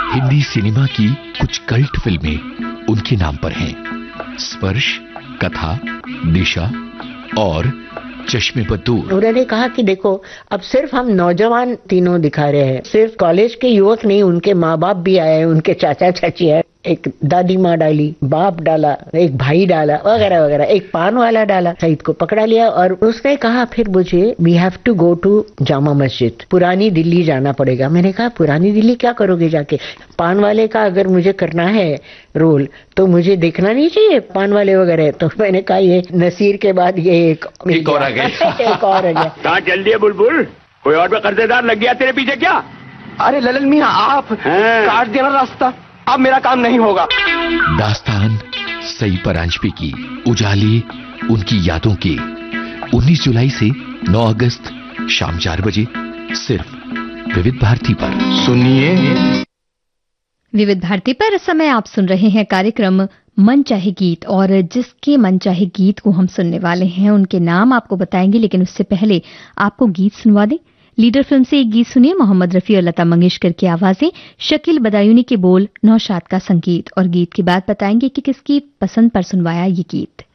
Hindi cinema की कुछ cult फिल्में उनके नाम पर हैं। स्पर्श, कथा, दिशा और चश्मे पर दूर। उन्होंने कहा कि देखो, अब सिर्फ हम नौजवान तीनों दिखा रहे हैं, सिर्फ कॉलेज के युवक नहीं, उनके माँ बाप भी आए, उनके चाचा चाची आए, एक दादी माँ डाली, बाप डाला, एक भाई डाला, वगैरह वगैरह, एक पान वाला डाला। सईद को पकड़ा लिया और उसने कहा फिर मुझे we have to go to Jama Masjid, पुरानी दिल्ली जाना पड़ेगा। मैंने कहा पुरानी दिल्ली क्या करोगे जाके? पान वाले का अगर मुझे करना है रोल तो मुझे देखना नहीं चाहिए पान वाले वगैरह? तो मैंने कहा ये नसीर के बाद ये एक और आ गया। एक और आ गया। कहाँ चल दिए बुलबुल? कोई और भी कर्जेदार लग गया तेरे पीछे क्या? अरे ललन मियां, आप काट देना रास्ता, अब मेरा काम नहीं होगा। दास्तान सई परांजपे की, उजाले उनकी यादों के। 19 जुलाई से 9 अगस्त शाम 4 बजे सिर्फ विविध भारती पर। सुनिए विविध भारती पर इस समय आप सुन रहे हैं कार्यक्रम मन चाहे गीत, और जिसके मन चाहे गीत को हम सुनने वाले हैं उनके नाम आपको बताएंगे, लेकिन उससे पहले आपको गीत सुनवा दें। लीडर फिल्म से एक गीत सुनिए, मोहम्मद रफी और लता मंगेशकर की आवाजें, शकील बदायूनी के बोल, नौशाद का संगीत, और गीत के बाद बताएंगे कि किसकी पसंद पर सुनवाया ये गीत।